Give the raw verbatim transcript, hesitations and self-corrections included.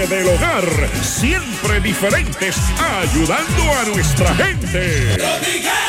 del hogar, siempre diferentes, ayudando a nuestra gente. Tropical.